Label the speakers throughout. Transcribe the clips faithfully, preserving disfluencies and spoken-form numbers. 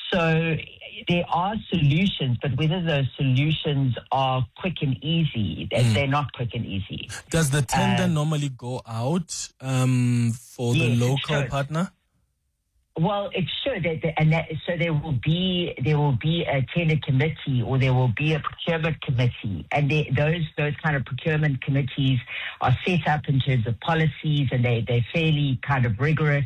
Speaker 1: So there are solutions, but whether those solutions are quick and easy, mm. they're not quick and easy.
Speaker 2: Does the tender uh, normally go out um, for
Speaker 1: yes,
Speaker 2: the local partner?
Speaker 1: Well, it should, and that, so there will be there will be a tender committee, or there will be a procurement committee, and they, those those kind of procurement committees are set up in terms of policies, and they they're fairly kind of rigorous.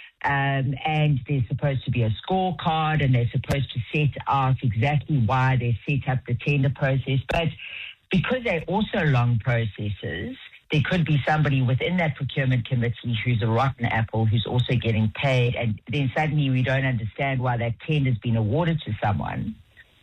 Speaker 1: Um, and there's supposed to be a scorecard, and they're supposed to set out exactly why they set up the tender process. But because they're also long processes, there could be somebody within that procurement committee who's a rotten apple, who's also getting paid, and then suddenly we don't understand why that tender's been awarded to someone.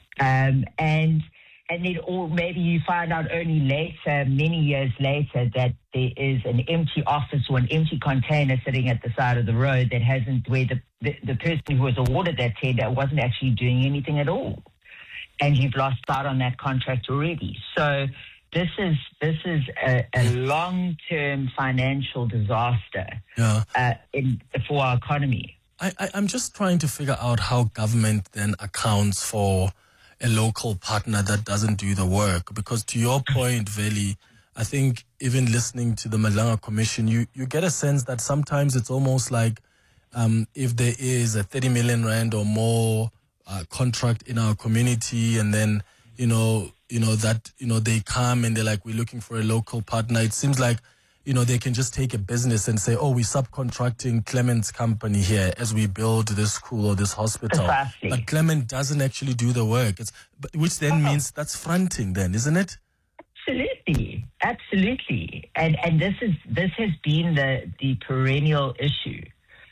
Speaker 1: Um, and and then, or maybe you find out only later, many years later, that there is an empty office or an empty container sitting at the side of the road that hasn't, where the, the, the person who was awarded that tender wasn't actually doing anything at all. And you've lost out on that contract already. So this is this is a, a long-term financial disaster
Speaker 2: yeah.
Speaker 1: uh, in, for our economy.
Speaker 2: I, I, I'm just trying to figure out how government then accounts for a local partner that doesn't do the work. Because to your point, Veli, I think even listening to the Madlanga Commission, you, you get a sense that sometimes it's almost like um, if there is a thirty million rand or more uh, contract in our community, and then, you know, you know, that, you know, they come and they're like, we're looking for a local partner. It seems like, you know, they can just take a business and say, oh, we're subcontracting Clement's company here as we build this school or this hospital.
Speaker 1: Exactly.
Speaker 2: But Clement doesn't actually do the work, It's which then oh. means that's fronting then, isn't it?
Speaker 1: Absolutely. Absolutely. And and this is this has been the, the perennial issue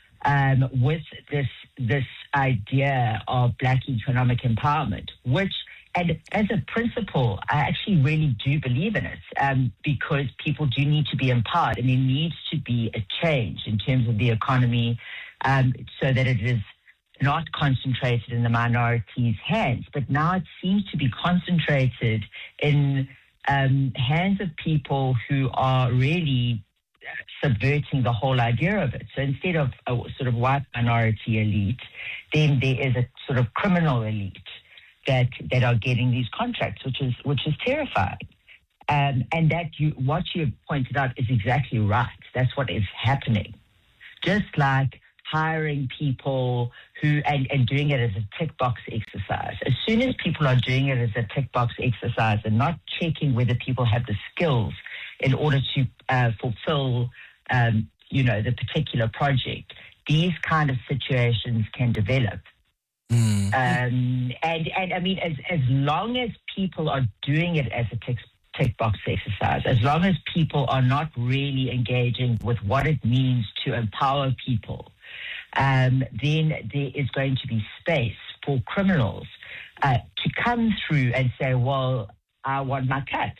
Speaker 1: um, with this this idea of Black economic empowerment, which, and as a principle, I actually really do believe in it, um, because people do need to be empowered, and there needs to be a change in terms of the economy, um, so that it is not concentrated in the minorities' hands. But now it seems to be concentrated in um, hands of people who are really subverting the whole idea of it. So instead of a sort of white minority elite, then there is a sort of criminal elite that that are getting these contracts, which is which is terrifying. Um, and that you what you pointed out is exactly right. That's what is happening. Just like hiring people who and, and doing it as a tick box exercise. As soon as people are doing it as a tick box exercise and not checking whether people have the skills in order to uh, fulfill, um, you know, the particular project, these kind of situations can develop.
Speaker 2: Mm.
Speaker 1: Um, and, and I mean, as, as long as people are doing it as a tick, tick box exercise, as long as people are not really engaging with what it means to empower people, um, then there is going to be space for criminals uh, to come through and say, well, I want my cuts.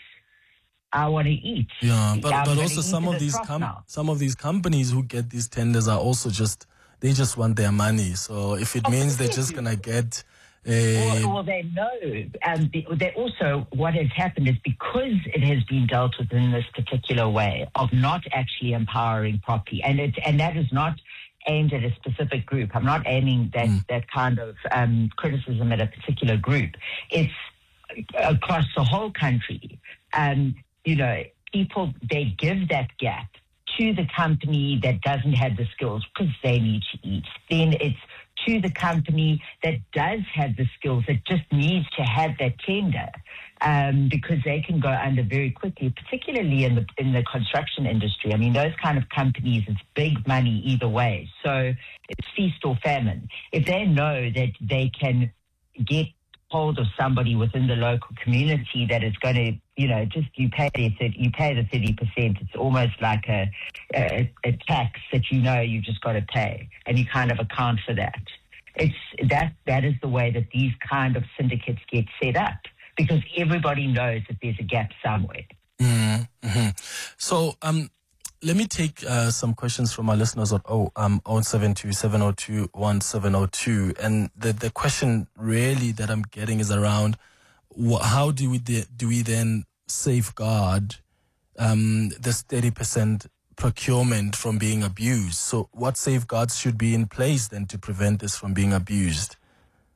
Speaker 1: I want to eat.
Speaker 2: Yeah, but,
Speaker 1: I'm
Speaker 2: but also some of these com- some of these companies who get these tenders are also just, they just want their money. So if it oh, means they're just going to get a...
Speaker 1: Well, well, they know. Um, they also, what has happened is because it has been dealt with in this particular way of not actually empowering properly, and it, and that is not aimed at a specific group. I'm not aiming that, mm. that kind of um, criticism at a particular group. It's across the whole country. Um, you know, people, they give that gap to the company that doesn't have the skills because they need to eat. Then it's to the company that does have the skills, that just needs to have that tender, um, because they can go under very quickly, particularly in the in the construction industry. I mean, those kind of companies, it's big money either way. So it's feast or famine. If they know that they can get hold of somebody within the local community that is going to, you know, just you pay the you pay the thirty percent. It's almost like a, a a tax that you know you just got to pay, and you kind of account for that. It's that that is the way that these kind of syndicates get set up, because everybody knows that there's a gap somewhere.
Speaker 2: Mm-hmm. So, um, let me take uh, some questions from our listeners on oh um oh seven two seven oh two one seven oh two, and the the question really that I'm getting is around wh- how do we de- do we then safeguard um this thirty percent procurement from being abused? So, what safeguards should be in place then to prevent this from being abused?